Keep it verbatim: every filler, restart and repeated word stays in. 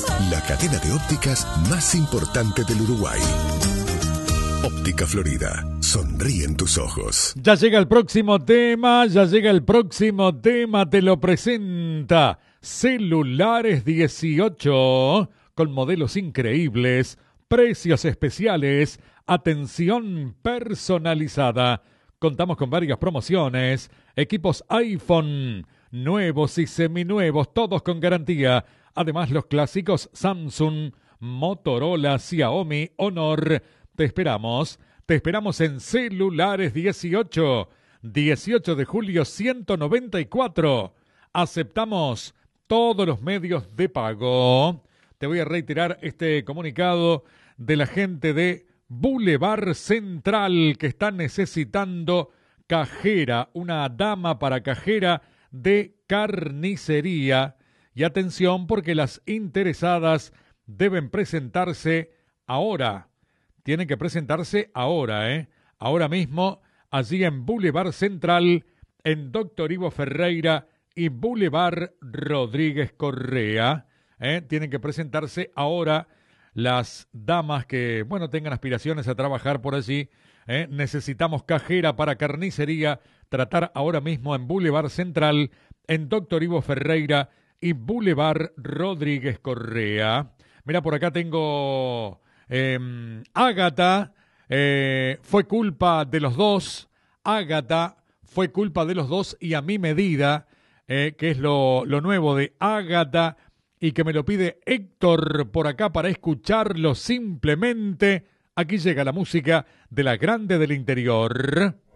La cadena de ópticas más importante del Uruguay. Óptica Florida. Sonríen tus ojos. Ya llega el próximo tema, ya llega el próximo tema, te lo presenta Celulares dieciocho, con modelos increíbles, precios especiales, atención personalizada. Contamos con varias promociones, equipos iPhone, nuevos y seminuevos, todos con garantía. Además, los clásicos Samsung, Motorola, Xiaomi, Honor. Te esperamos, te esperamos en Celulares dieciocho, dieciocho de julio ciento noventa y cuatro. Aceptamos todos los medios de pago. Te voy a reiterar este comunicado de la gente de Boulevard Central que está necesitando cajera, una dama para cajera de carnicería. Y atención porque las interesadas deben presentarse ahora. Tienen que presentarse ahora, ¿eh? Ahora mismo, allí en Boulevard Central, en Doctor Ivo Ferreira y Boulevard Rodríguez Correa. ¿eh? Tienen que presentarse ahora las damas que, bueno, tengan aspiraciones a trabajar por allí. ¿eh? Necesitamos cajera para carnicería. Tratar ahora mismo en Boulevard Central, en Doctor Ivo Ferreira y Boulevard Rodríguez Correa. Mira, por acá tengo eh, Ágata, eh, fue culpa de los dos. Ágata, fue culpa de los dos y a mi medida, eh, que es lo, lo nuevo de Ágata y que me lo pide Héctor por acá para escucharlo simplemente. Aquí llega la música de la Grande del Interior.